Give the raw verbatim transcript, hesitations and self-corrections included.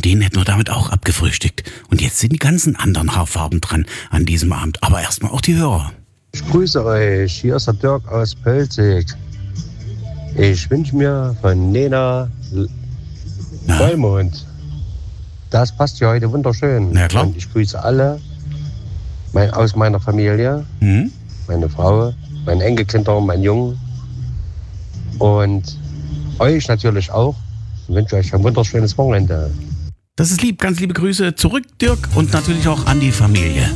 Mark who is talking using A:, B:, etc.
A: den hätten wir damit auch abgefrühstückt. Und jetzt sind die ganzen anderen Haarfarben dran an diesem Abend. Aber erstmal auch die Hörer.
B: Ich grüße euch, hier ist der Dirk aus Pölzig. Ich wünsche mir von Nena
A: Na?
B: Vollmond. Das passt ja heute wunderschön.
A: Na klar.
B: Und ich grüße alle mein, aus meiner Familie,
A: Hm?
B: meine Frau, meine Enkelkinder, meinen Jungen und euch natürlich auch. Ich wünsche euch ein wunderschönes Wochenende.
A: Das ist lieb. Ganz liebe Grüße zurück, Dirk. Und natürlich auch an die Familie.